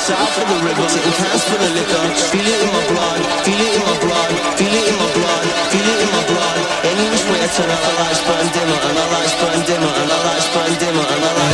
south of the river, taking cans for the liquor. Feel it in my blood, feel it in my blood, feel it in my blood, feel it in my blood. Any which way I turn out, the lights burn dimmer, and the lights burn dimmer, and the lights burn